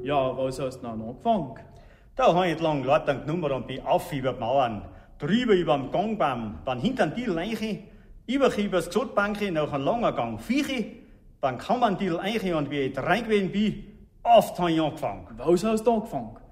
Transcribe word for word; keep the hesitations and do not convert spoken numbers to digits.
Ja, was hast du dann angefangen? Da hab ich lang Leute genommen und bin auf über die Mauern, drüber über den Gangbaum, dann hinter die Leiche, über übers Gesotbanke nach einem langen Gang Vieche, dann kam man die Leiche und wie ich drei gewesen bin, oft hab ich angefangen. Was hast du angefangen?